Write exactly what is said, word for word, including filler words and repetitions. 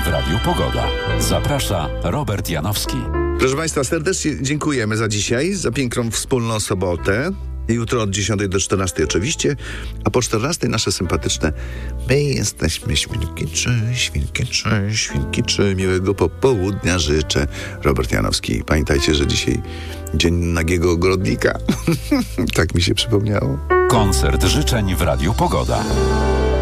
w Radiu Pogoda. Zaprasza Robert Janowski. Proszę Państwa, serdecznie dziękujemy za dzisiaj, za piękną wspólną sobotę. Jutro od dziesiątej do czternastej oczywiście, a po czternastej nasze sympatyczne my jesteśmy świnki trzy, świnki trzy, świnki trzy. Miłego popołudnia życzę. Robert Janowski. Pamiętajcie, że dzisiaj dzień nagiego ogrodnika. Tak mi się przypomniało. Koncert życzeń w Radiu Pogoda.